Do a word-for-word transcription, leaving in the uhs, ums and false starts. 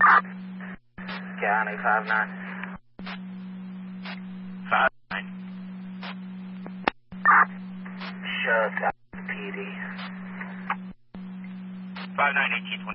County five nine. five nine. Show P D. five nine eighteen twenty.